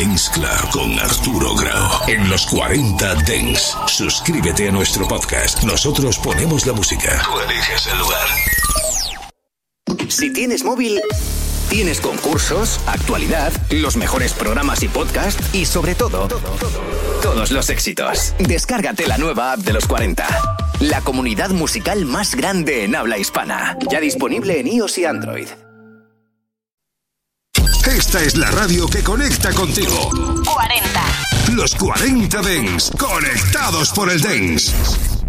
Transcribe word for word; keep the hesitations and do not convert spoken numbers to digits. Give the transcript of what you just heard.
Dance Club con Arturo Grau en los cuarenta Dance. Suscríbete a nuestro podcast. Nosotros ponemos la música. Tú eliges el lugar. Si tienes móvil, tienes concursos, actualidad, los mejores programas y podcast y sobre todo, todos los éxitos. Descárgate la nueva app de los cuarenta. La comunidad musical más grande en habla hispana. Ya disponible en iOS y Android. Esta es la radio que conecta contigo. cuarenta. Los cuarenta Dance, conectados por el Dance.